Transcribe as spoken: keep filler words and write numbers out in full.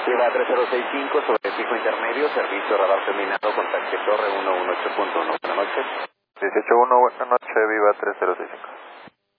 Viva tres cero seis cinco sobre fijo intermedio, servicio radar terminado, contacto torre uno uno ocho punto uno. Buenas noches. dieciocho uno, buenas noches, Viva tres cero seis cinco.